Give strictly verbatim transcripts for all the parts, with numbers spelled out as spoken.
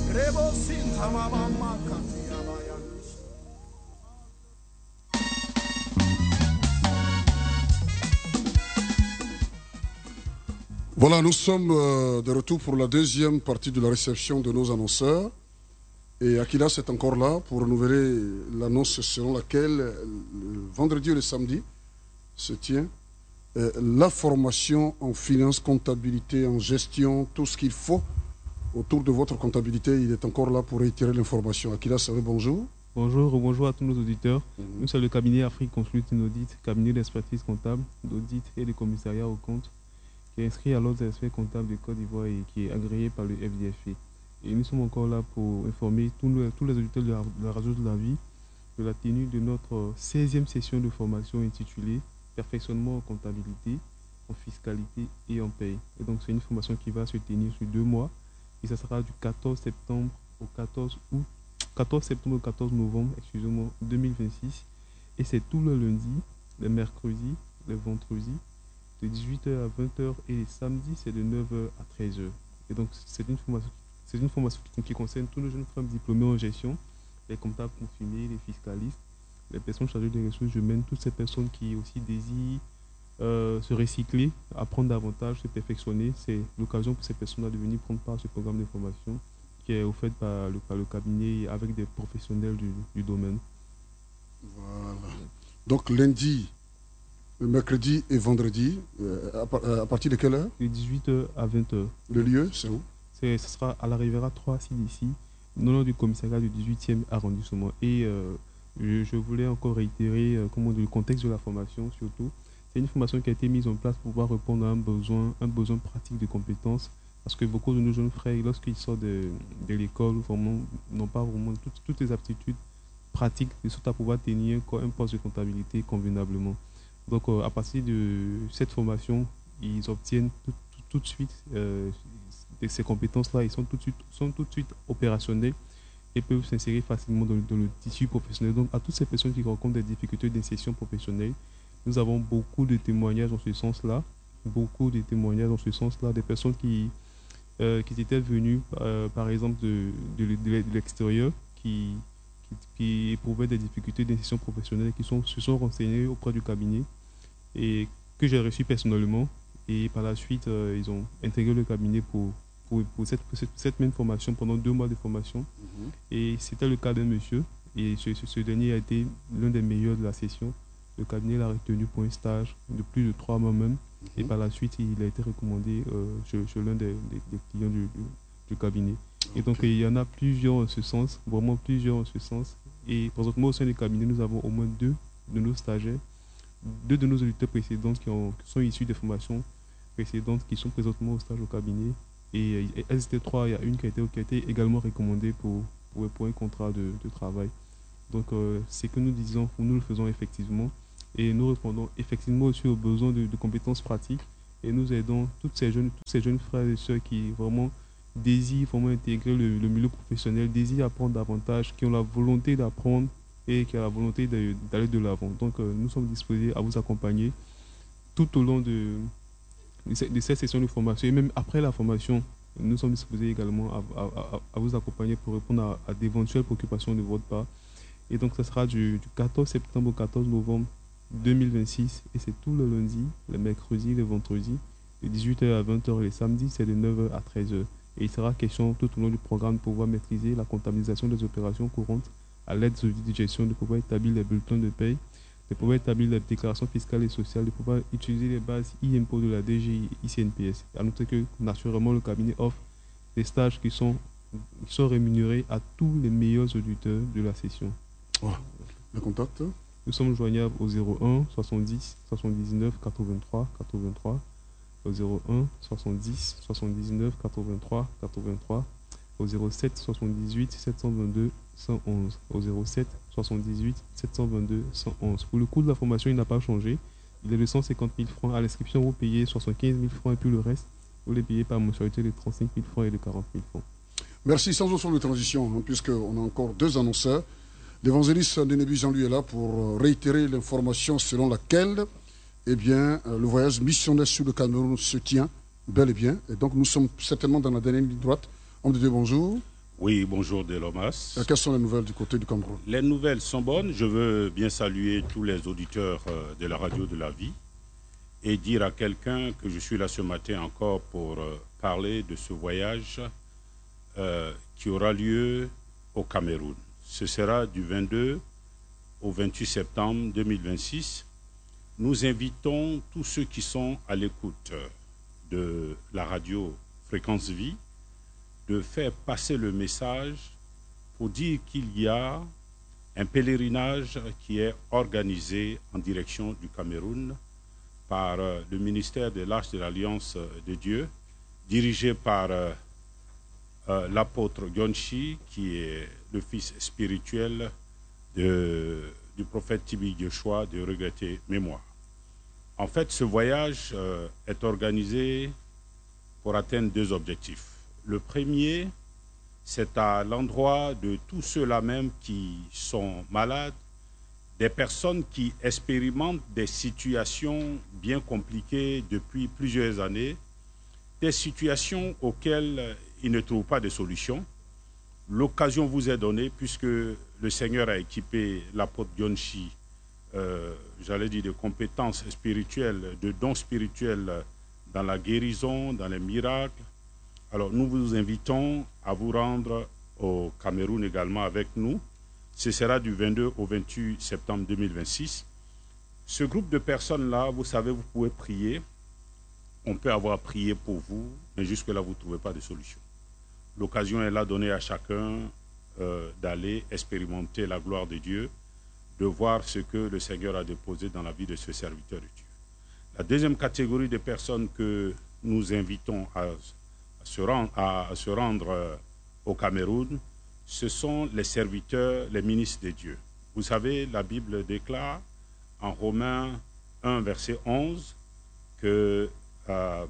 Voilà, nous sommes euh, de retour pour la deuxième partie de la réception de nos annonceurs. Et Akilas est encore là pour renouveler l'annonce selon laquelle le vendredi et le samedi se tient euh, la formation en finance, comptabilité, en gestion, tout ce qu'il faut autour de votre comptabilité. Il est encore là pour réitérer l'information. Akilas, bonjour. Bonjour, bonjour à tous nos auditeurs. Mmh. Nous sommes le cabinet Afrique Consult Audit, cabinet d'expertise comptable, d'audit et de commissariat aux comptes, qui est inscrit à l'ordre des experts comptables de Côte d'Ivoire et qui est agréé par le F D F I. Et nous sommes encore là pour informer tous, nos, tous les auditeurs de la, de la radio de la vie de la tenue de notre seizième session de formation intitulée Perfectionnement en comptabilité, en fiscalité et en paye. Et donc c'est une formation qui va se tenir sur deux mois et ça sera du quatorze septembre au quatorze août, quatorze septembre au quatorze novembre, excusez-moi, deux mille vingt-six. Et c'est tout le lundi, le mercredi, le vendredi, de dix-huit heures à vingt heures et les samedis, c'est de neuf heures à treize heures. Et donc c'est une formation C'est une formation qui concerne tous les jeunes femmes diplômées en gestion, les comptables confirmés, les fiscalistes, les personnes chargées des ressources humaines, toutes ces personnes qui aussi désirent euh, se recycler, apprendre davantage, se perfectionner. C'est l'occasion pour ces personnes-là de venir prendre part à ce programme de formation qui est offert par le, par le cabinet avec des professionnels du, du domaine. Voilà. Donc lundi, le mercredi et vendredi, euh, à, à partir de quelle heure? De dix-huit heures à vingt heures. Le lieu, c'est où? Ce sera à la Riviera trois C D C, non loin du commissariat du dix-huitième arrondissement. Et euh, je, je voulais encore réitérer euh, comment, le contexte de la formation surtout. C'est une formation qui a été mise en place pour pouvoir répondre à un besoin, un besoin pratique de compétences. Parce que beaucoup de nos jeunes frères, lorsqu'ils sortent de, de l'école, n'ont pas vraiment toutes, toutes les aptitudes pratiques de sorte à pouvoir tenir un poste de comptabilité convenablement. Donc euh, à partir de cette formation, ils obtiennent tout, tout, tout de suite euh, de ces compétences-là, ils sont tout de suite, sont tout de suite opérationnels et peuvent s'insérer facilement dans le, dans le tissu professionnel. Donc, à toutes ces personnes qui rencontrent des difficultés d'insertion professionnelle, nous avons beaucoup de témoignages dans ce sens-là, beaucoup de témoignages dans ce sens-là, des personnes qui, euh, qui étaient venues, euh, par exemple, de, de, de, de l'extérieur, qui, qui, qui éprouvaient des difficultés d'insertion professionnelle, qui sont, se sont renseignées auprès du cabinet et que j'ai reçu personnellement. Et par la suite, euh, ils ont intégré le cabinet pour Pour, pour, cette, pour cette, cette même formation, pendant deux mois de formation. Mm-hmm. Et c'était le cas d'un monsieur. Et ce, ce, ce dernier a été l'un des meilleurs de la session. Le cabinet l'a retenu pour un stage de plus de trois mois même. Mm-hmm. Et par la suite, il a été recommandé euh, chez, chez l'un des, des, des clients du, du, du cabinet. Okay. Et donc, il y en a plusieurs en ce sens, vraiment plusieurs en ce sens. Et présentement, au sein du cabinet, nous avons au moins deux de nos stagiaires, deux de nos auditeurs précédents qui, ont, qui sont issus des formations précédentes, qui sont présentement au stage au cabinet. Et elles étaient trois, il y a une qui a été, qui a été également recommandée pour, pour, pour un contrat de, de travail. Donc, euh, c'est que nous disons, nous le faisons effectivement. Et nous répondons effectivement aussi aux besoins de, de compétences pratiques. Et nous aidons toutes ces jeunes, tous ces jeunes frères et sœurs qui vraiment désirent vraiment intégrer le, le milieu professionnel, désirent apprendre davantage, qui ont la volonté d'apprendre et qui ont la volonté de, d'aller de l'avant. Donc, euh, nous sommes disposés à vous accompagner tout au long de... de cette session de formation et même après la formation, nous sommes disposés également à, à, à, à vous accompagner pour répondre à, à d'éventuelles préoccupations de votre part. Et donc, ça sera du, du quatorze septembre au quatorze novembre deux mille vingt-six et c'est tout le lundi, le mercredi, le vendredi, de dix-huit heures à vingt heures et les samedis, c'est de neuf heures à treize heures. Et il sera question tout au long du programme de pouvoir maîtriser la comptabilisation des opérations courantes à l'aide de outils de gestion, de pouvoir établir les bulletins de paye, de pouvoir établir les déclarations fiscales et sociales, de pouvoir utiliser les bases e-impôts de la D G I, I C N P S. À noter que, naturellement, le cabinet offre des stages qui sont, qui sont rémunérés à tous les meilleurs auditeurs de la session. Oh, le contact? Nous sommes joignables au zéro un soixante-dix soixante-dix-neuf quatre-vingt-trois quatre-vingt-trois, au zéro un soixante-dix soixante-dix-neuf quatre-vingt-trois quatre-vingt-trois, au zéro sept soixante-dix-huit sept cent vingt-deux cent onze, au zéro sept soixante-dix-huit sept cent vingt-deux cent onze. Pour le coût de la formation, il n'a pas changé. Il est de cent cinquante mille francs. À l'inscription, vous payez soixante-quinze mille francs et puis le reste, vous les payez par mensualité de trente-cinq mille francs et de quarante mille francs. Merci. Sans option de transition, hein, puisqu'on a encore deux annonceurs. L'évangéliste Nénébi Jean-Louis est là pour réitérer l'information selon laquelle eh bien, le voyage missionnaire sur le Cameroun se tient bel et bien. Et donc, nous sommes certainement dans la dernière ligne droite. Homme de Dieu, bonjour. Oui, bonjour Delomas. Et quelles sont les nouvelles du côté du Cameroun? Les nouvelles sont bonnes. Je veux bien saluer tous les auditeurs de la radio de la vie et dire à quelqu'un que je suis là ce matin encore pour parler de ce voyage euh, qui aura lieu au Cameroun. Ce sera du vingt-deux au vingt-huit septembre deux mille vingt-six. Nous invitons tous ceux qui sont à l'écoute de la radio Fréquence Vie de faire passer le message pour dire qu'il y a un pèlerinage qui est organisé en direction du Cameroun par le ministère de l'Arche de l'Alliance de Dieu, dirigé par euh, euh, l'apôtre Gyonchi, qui est le fils spirituel de, du prophète Tibi Joshua de regrettée mémoire. En fait, ce voyage euh, est organisé pour atteindre deux objectifs. Le premier, c'est à l'endroit de tous ceux-là même qui sont malades, des personnes qui expérimentent des situations bien compliquées depuis plusieurs années, des situations auxquelles ils ne trouvent pas de solution. L'occasion vous est donnée puisque le Seigneur a équipé l'apôtre Gyonchi, euh, j'allais dire, de compétences spirituelles, de dons spirituels dans la guérison, dans les miracles. Alors nous vous invitons à vous rendre au Cameroun également avec nous. Ce sera du vingt-deux au vingt-huit septembre deux mille vingt-six. Ce groupe de personnes-là, vous savez, vous pouvez prier. On peut avoir prié pour vous, mais jusque-là, vous ne trouvez pas de solution. L'occasion est là donnée à chacun euh, d'aller expérimenter la gloire de Dieu, de voir ce que le Seigneur a déposé dans la vie de ce serviteur de Dieu. La deuxième catégorie de personnes que nous invitons à, à, se, rendre, à, à se rendre euh, au Cameroun, ce sont les serviteurs, les ministres de Dieu. Vous savez, la Bible déclare en Romains un, verset onze, que euh,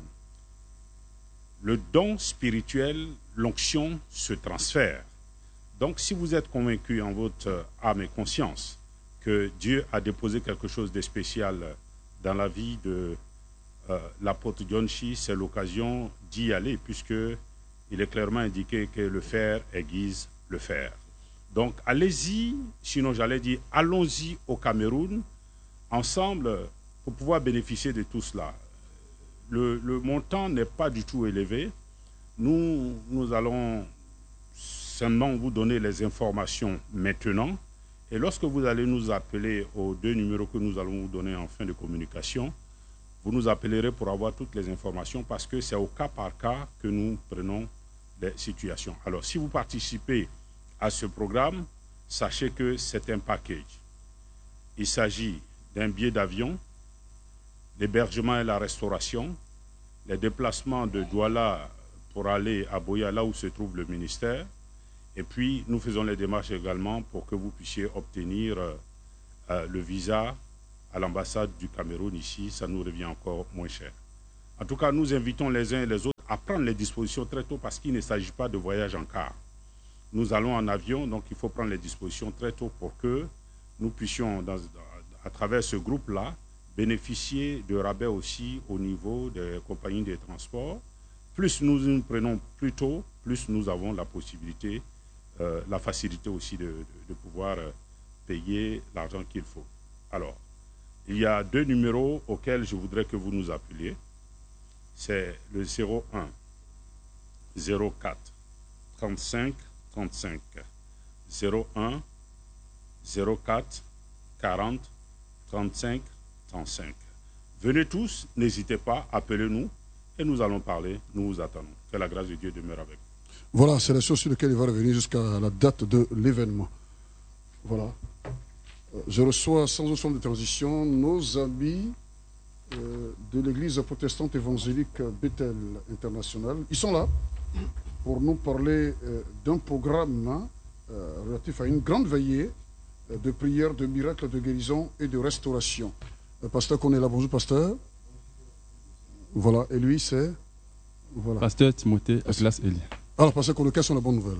le don spirituel, l'onction se transfère. Donc, si vous êtes convaincu en votre âme et conscience que Dieu a déposé quelque chose de spécial dans la vie de euh, l'apôtre Gyonchi, c'est l'occasion d'y aller, puisqu'il est clairement indiqué que le faire aiguise le faire. Donc, allez-y, sinon j'allais dire, allons-y au Cameroun, ensemble, pour pouvoir bénéficier de tout cela. Le, le montant n'est pas du tout élevé. Nous, nous allons simplement vous donner les informations maintenant. Et lorsque vous allez nous appeler aux deux numéros que nous allons vous donner en fin de communication, vous nous appellerez pour avoir toutes les informations parce que c'est au cas par cas que nous prenons les situations. Alors, si vous participez à ce programme, sachez que c'est un package. Il s'agit d'un billet d'avion, l'hébergement et la restauration, les déplacements de Douala pour aller à Boya, là où se trouve le ministère, et puis nous faisons les démarches également pour que vous puissiez obtenir euh, le visa à l'ambassade du Cameroun ici, ça nous revient encore moins cher. En tout cas, nous invitons les uns et les autres à prendre les dispositions très tôt parce qu'il ne s'agit pas de voyage en car. Nous allons en avion, donc il faut prendre les dispositions très tôt pour que nous puissions, dans, à travers ce groupe-là, bénéficier de rabais aussi au niveau des compagnies de transport. Plus nous nous prenons plus tôt, plus nous avons la possibilité, euh, la facilité aussi de, de, de pouvoir euh, payer l'argent qu'il faut. Alors, il y a deux numéros auxquels je voudrais que vous nous appeliez. C'est le zéro un, zéro quatre, trente-cinq, trente-cinq, zéro un, zéro quatre, quarante, trente-cinq, trente-cinq. Venez tous, n'hésitez pas, appelez-nous et nous allons parler, nous vous attendons. Que la grâce de Dieu demeure avec vous. Voilà, c'est la chose sur laquelle il va revenir jusqu'à la date de l'événement. Voilà. Je reçois sans aucun de transition nos amis euh, de l'église protestante évangélique Bethel International. Ils sont là pour nous parler euh, d'un programme hein, euh, relatif à une grande veillée euh, de prière, de miracles, de guérison et de restauration. Euh, pasteur qu'on est là, bonjour pasteur. Voilà, et lui c'est voilà. Pasteur Timothée Atlas Eli. Alors pasteur qu'on quelles sont les bonnes nouvelles?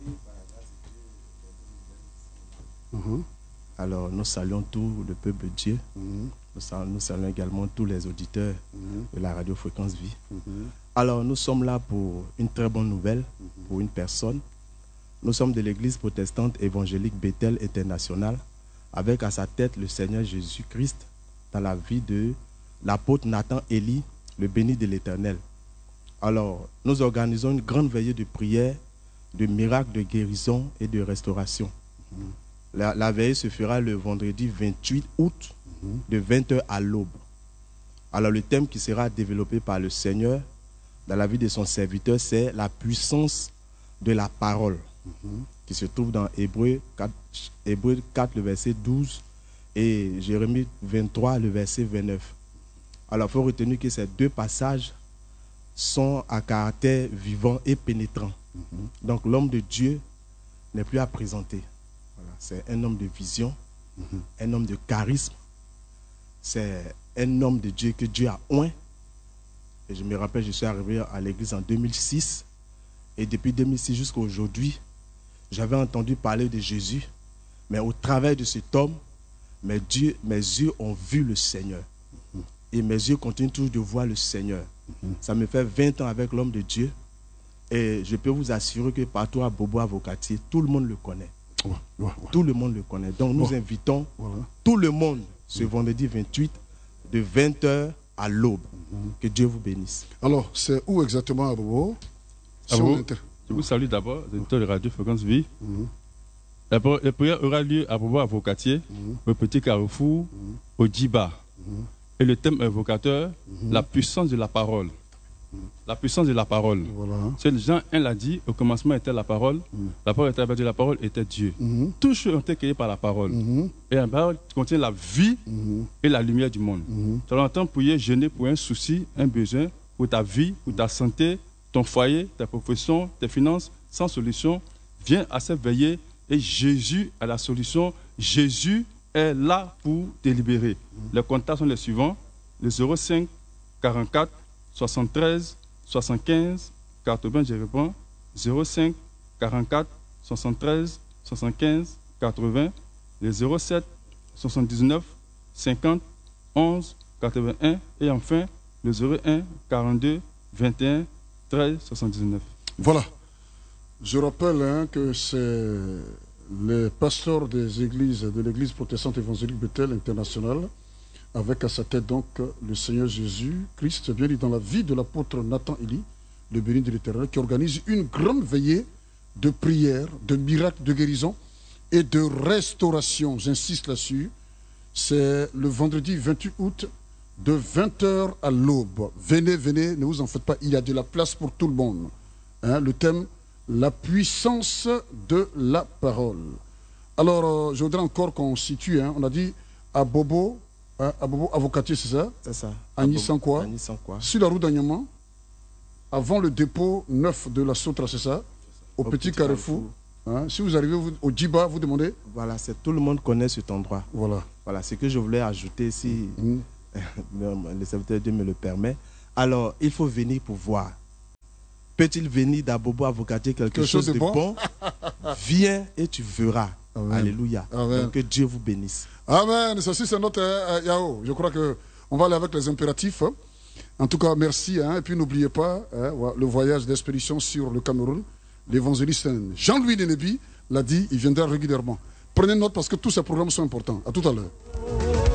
uh-huh. Alors, nous saluons tout le peuple de Dieu. Mm-hmm. Nous, saluons, nous saluons également tous les auditeurs mm-hmm. de la radio Fréquence Vie. Mm-hmm. Alors, nous sommes là pour une très bonne nouvelle, mm-hmm. pour une personne. Nous sommes de l'église protestante évangélique Bethel International, avec à sa tête le Seigneur Jésus-Christ, dans la vie de l'apôtre Nathan Élie, le béni de l'Éternel. Alors, nous organisons une grande veillée de prière, de miracles, de guérison et de restauration. Mm-hmm. la, la veillée se fera le vendredi vingt-huit août, mm-hmm. de vingt heures à l'aube. Alors, le thème qui sera développé par le Seigneur dans la vie de son serviteur, c'est la puissance de la parole, mm-hmm. qui se trouve dans Hébreux quatre, Hébreux quatre, le verset douze, et Jérémie vingt-trois, le verset vingt-neuf. Alors, il faut retenir que ces deux passages sont à caractère vivant et pénétrant. Mm-hmm. Donc, l'homme de Dieu n'est plus à présenter. Voilà. C'est un homme de vision, mm-hmm. un homme de charisme. C'est un homme de Dieu que Dieu a oint. Et je me rappelle, je suis arrivé à l'église en deux mille six. Et depuis deux mille six jusqu'à aujourd'hui, j'avais entendu parler de Jésus. Mais au travers de cet homme, mes, Dieu, mes yeux ont vu le Seigneur. Mm-hmm. Et mes yeux continuent toujours de voir le Seigneur. Mm-hmm. Ça me fait vingt ans avec l'homme de Dieu. Et je peux vous assurer que partout à Bobo Avocatier, tout le monde le connaît. Ouais, ouais, ouais. Tout le monde le connaît. Donc nous ouais. invitons voilà. tout le monde ce mmh. vendredi vingt-huit de vingt heures à l'aube. Mmh. Que Dieu vous bénisse. Alors, c'est où exactement à Bobo? À Bobo, inter... Je vous salue d'abord, les auditeurs de Radio Fréquence Vie. Mmh. La, la prière aura lieu à Bobo Avocatier, mmh. au Petit Carrefour, mmh. au Djiba. Mmh. Et le thème évocateur, mmh. la puissance de la parole. La puissance de la parole. Voilà. C'est Jean un l'a dit, au commencement était la parole, mm. la parole était avec Dieu, la parole était Dieu. Mm-hmm. Toutes choses ont été créées par la parole. Mm-hmm. Et la parole contient la vie mm-hmm. et la lumière du monde. Mm-hmm. Tu entends prier, jeûner pour un souci, un besoin, pour ta vie, pour ta santé, ton foyer, ta profession, tes finances, sans solution. Viens à cette veillée et Jésus a la solution. Jésus est là pour te libérer. Mm-hmm. Les contacts sont les suivants, le zéro cinq quarante-quatre soixante-treize soixante-quinze quatre-vingts, je réponds zéro cinq quarante-quatre soixante-treize soixante-quinze quatre-vingts, le zéro sept soixante-dix-neuf cinquante onze quatre-vingt-un et enfin le zéro un quarante-deux vingt et un treize soixante-dix-neuf. Voilà. Je rappelle hein, que c'est les pasteurs des églises, de l'église protestante évangélique Bethel International, avec à sa tête donc le Seigneur Jésus-Christ, bien dit dans la vie de l'apôtre Nathan Élie, le béni de l'Éternel, qui organise une grande veillée de prière, de miracles, de guérison et de restauration. J'insiste là-dessus. C'est le vendredi vingt-huit août de vingt heures à l'aube. Venez, venez, ne vous en faites pas, il y a de la place pour tout le monde. Hein, le thème, la puissance de la parole. Alors, euh, je voudrais encore qu'on situe, hein, on a dit à Bobo, hein, à Bobo Avocatier, c'est ça? C'est ça. À Nissankwa, sur la route d'Anyama, avant le dépôt neuf de la Sotra, c'est ça? Au, au Petit, petit Carrefour. Hein, si vous arrivez vous, au Djiba, vous demandez? Voilà, c'est tout le monde connaît cet endroit. Voilà. Voilà, ce que je voulais ajouter, si mmh. le serviteur de Dieu me le permet. Alors, il faut venir pour voir. Peut-il venir d'Abobo Avocatier quelque, quelque chose de bon, bon? Viens et tu verras. Amen. Alléluia. Amen. Donc, que Dieu vous bénisse. Amen. Ceci, c'est notre euh, Yao. Je crois qu'on va aller avec les impératifs. En tout cas, merci. Hein. Et puis, n'oubliez pas hein, le voyage d'expédition sur le Cameroun. L'évangéliste Jean-Louis Nénébi l'a dit, il viendra régulièrement. Prenez note parce que tous ces programmes sont importants. À tout à l'heure.